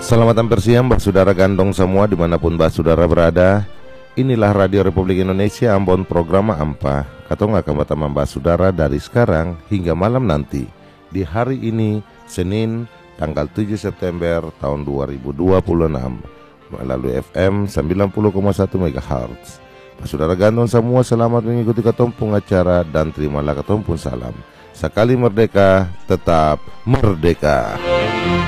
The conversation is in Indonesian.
Selamat hampir siang, Mbak Saudara Gandong semua dimanapun Mbak Saudara berada. Inilah Radio Republik Indonesia Ambon program Ampa. Katong akan bertemu Mbak Saudara dari sekarang hingga malam nanti. Di hari ini, Senin, tanggal 7 September tahun 2026 melalui FM 90,1 MHz. Mbak Saudara Gandong semua selamat mengikuti ketompung acara dan terimalah ketompung salam. Sekali merdeka, tetap merdeka.